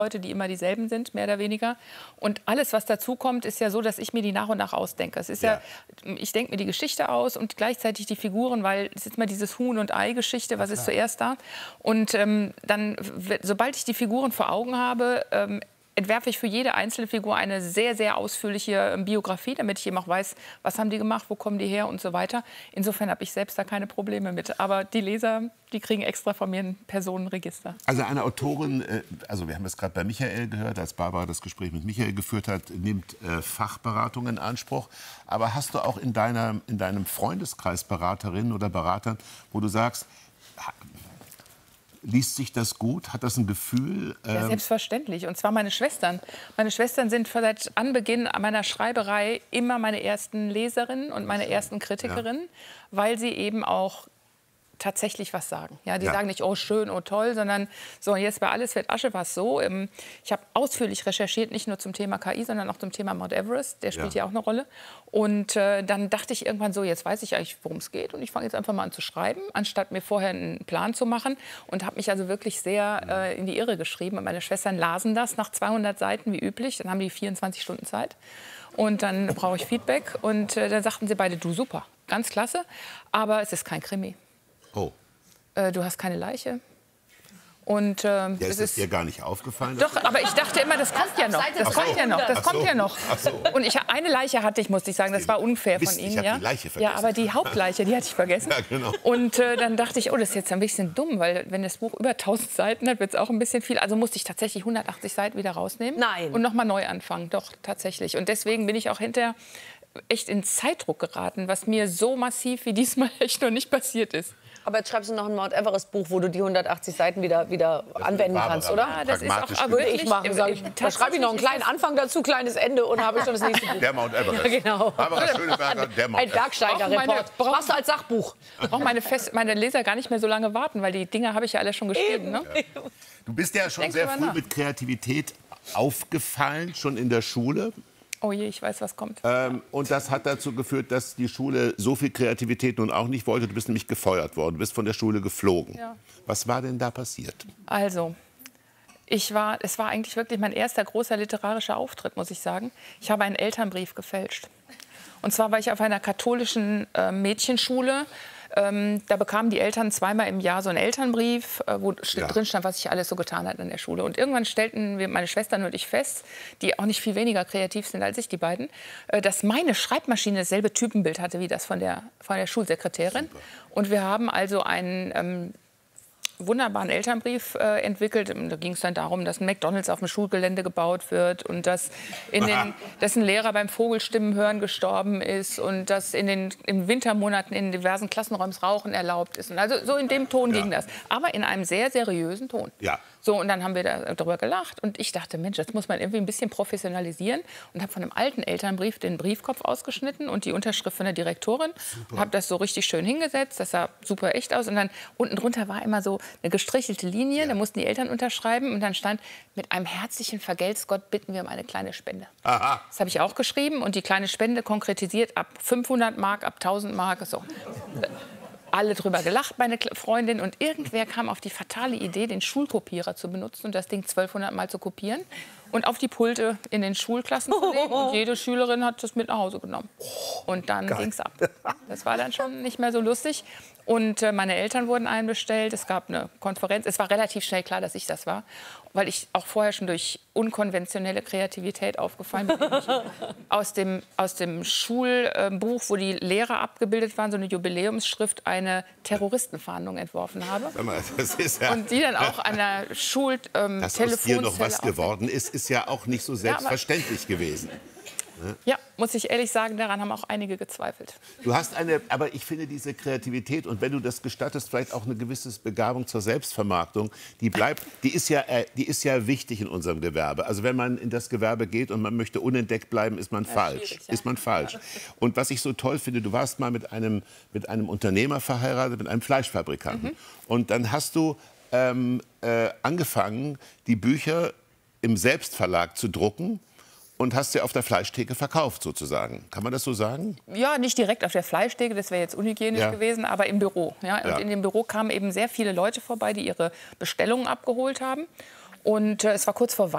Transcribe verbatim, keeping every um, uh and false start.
Leute, die immer dieselben sind, mehr oder weniger. Und alles, was dazu kommt, ist ja so, dass ich mir die nach und nach ausdenke. Es ist ja, ja ich denke mir die Geschichte aus und gleichzeitig die Figuren, weil es ist immer dieses Huhn- und Ei-Geschichte, was ist zuerst da. Und ähm, dann, sobald ich die Figuren vor Augen habe, ähm, entwerfe ich für jede einzelne Figur eine sehr, sehr ausführliche Biografie, damit ich eben auch weiß, was haben die gemacht, wo kommen die her und so weiter. Insofern habe ich selbst da keine Probleme mit. Aber die Leser, die kriegen extra von mir ein Personenregister. Also eine Autorin, also wir haben es gerade bei Michael gehört, als Barbara das Gespräch mit Michael geführt hat, nimmt Fachberatung in Anspruch. Aber hast du auch in, deiner, in deinem Freundeskreis Beraterinnen oder Beratern, wo du sagst, liest sich das gut? Hat das ein Gefühl? Ja, selbstverständlich. Und zwar meine Schwestern. Meine Schwestern sind seit Anbeginn meiner Schreiberei immer meine ersten Leserinnen und meine ersten Kritikerinnen, ja. weil sie eben auch tatsächlich was sagen. Ja, die ja. sagen nicht, oh schön, oh toll, sondern so, jetzt bei Alles wird Asche war es so. Ich habe ausführlich recherchiert, nicht nur zum Thema K I, sondern auch zum Thema Mount Everest. Der spielt ja, ja auch eine Rolle. Und äh, dann dachte ich irgendwann so, jetzt weiß ich eigentlich, worum es geht. Und ich fange jetzt einfach mal an zu schreiben, anstatt mir vorher einen Plan zu machen. Und habe mich also wirklich sehr äh, in die Irre geschrieben. Und meine Schwestern lasen das nach zweihundert Seiten, wie üblich. Dann haben die vierundzwanzig Stunden Zeit. Und dann brauche ich Feedback. Und äh, dann sagten sie beide, du, super, ganz klasse. Aber es ist kein Krimi. Oh. Äh, du hast keine Leiche. Und, ähm, ja, ist das dir gar nicht aufgefallen? Doch, aber ich dachte immer, das kommt ja noch. Das kommt ja noch. Das kommt ja noch. Und ich, eine Leiche hatte ich, musste ich sagen, das war unfair von Ihnen. Ich habe ja? die Leiche vergessen. Ja, aber die Hauptleiche, die hatte ich vergessen. Ja, genau. Und äh, dann dachte ich, oh, das ist jetzt ein bisschen dumm, weil wenn das Buch über tausend Seiten hat, wird es auch ein bisschen viel. Also musste ich tatsächlich hundertachtzig Seiten wieder rausnehmen. Nein. Und noch mal neu anfangen. Doch, tatsächlich. Und deswegen bin ich auch hinterher echt in Zeitdruck geraten, was mir so massiv wie diesmal echt noch nicht passiert ist. Aber jetzt schreibst du noch ein Mount Everest-Buch, wo du die hundertachtzig Seiten wieder, wieder anwenden kannst, oder? Ja, das ist auch würde ich machen. Sag ich. Da schreibe ich noch einen kleinen Anfang dazu, kleines Ende und habe ich schon das nächste Buch. Der Mount Everest. Ja, genau. Barbara Schöneberger, der Mount Ein Bergsteiger-Report. Machst du als Sachbuch. Brauchen meine, meine Leser gar nicht mehr so lange warten, weil die Dinge habe ich ja alle schon geschrieben. Ne? Ja. Du bist ja schon Denk sehr früh nach. mit Kreativität aufgefallen, schon in der Schule. Oh je, ich weiß, was kommt. Ähm, und das hat dazu geführt, dass die Schule so viel Kreativität nun auch nicht wollte. Du bist nämlich gefeuert worden, du bist von der Schule geflogen. Ja. Was war denn da passiert? Also, ich war, es war eigentlich wirklich mein erster großer literarischer Auftritt, muss ich sagen. Ich habe einen Elternbrief gefälscht. Und zwar war ich auf einer katholischen äh, Mädchenschule. Ähm, da bekamen die Eltern zweimal im Jahr so einen Elternbrief, äh, wo ja. drin stand, was ich alles so getan hat in der Schule. Und irgendwann stellten wir, meine Schwestern und ich, fest, die auch nicht viel weniger kreativ sind als ich, die beiden, äh, dass meine Schreibmaschine dasselbe Typenbild hatte wie das von der, von der Schulsekretärin. Super. Und wir haben also einen ähm, wunderbaren Elternbrief äh, entwickelt. Da ging es dann darum, dass ein McDonald's auf dem Schulgelände gebaut wird und dass, in den, dass ein Lehrer beim Vogelstimmenhören gestorben ist und dass in den in Wintermonaten in diversen Klassenräumen Rauchen erlaubt ist. Und also so in dem Ton ja. ging das, aber in einem sehr seriösen Ton. Ja. So, und dann haben wir da, darüber gelacht und ich dachte, Mensch, das muss man irgendwie ein bisschen professionalisieren und habe von einem alten Elternbrief den Briefkopf ausgeschnitten und die Unterschrift von der Direktorin. Habe das so richtig schön hingesetzt, das sah super echt aus und dann unten drunter war immer so eine gestrichelte Linie, ja. da mussten die Eltern unterschreiben und dann stand, mit einem herzlichen Vergelt's Gott bitten wir um eine kleine Spende. Aha. Das habe ich auch geschrieben und die kleine Spende konkretisiert ab fünfhundert Mark, ab tausend Mark, so. Alle drüber gelacht, meine Freundin. Und irgendwer kam auf die fatale Idee, den Schulkopierer zu benutzen und das Ding zwölfhundert Mal zu kopieren und auf die Pulte in den Schulklassen zu legen. Und jede Schülerin hat das mit nach Hause genommen. Und dann ging es ab. Das war dann schon nicht mehr so lustig. Und äh, meine Eltern wurden einbestellt. Es gab eine Konferenz. Es war relativ schnell klar, dass ich das war, weil ich auch vorher schon durch unkonventionelle Kreativität aufgefallen bin. aus dem, aus dem Schulbuch, wo die Lehrer abgebildet waren, so eine Jubiläumsschrift, eine Terroristenfahndung entworfen habe. Das ist ja, und die dann auch an der Schultelefonzelle ähm, dass aus dir noch was geworden ist, ist ja auch nicht so selbstverständlich ja, gewesen. Ja, muss ich ehrlich sagen, daran haben auch einige gezweifelt. Du hast eine, aber ich finde diese Kreativität und wenn du das gestattest, vielleicht auch eine gewisse Begabung zur Selbstvermarktung, die bleibt, die ist ja, die ist ja wichtig in unserem Gewerbe. Also wenn man in das Gewerbe geht und man möchte unentdeckt bleiben, ist man ja, falsch, ja. ist man falsch. Und was ich so toll finde, du warst mal mit einem, mit einem Unternehmer verheiratet, mit einem Fleischfabrikanten. Mhm. Und dann hast du ähm, äh, angefangen, die Bücher im Selbstverlag zu drucken. Und hast sie auf der Fleischtheke verkauft, sozusagen. Kann man das so sagen? Ja, nicht direkt auf der Fleischtheke, das wäre jetzt unhygienisch ja. gewesen, aber im Büro. Ja? Und ja. in dem Büro kamen eben sehr viele Leute vorbei, die ihre Bestellungen abgeholt haben. Und äh, es war kurz vor Weihnachten.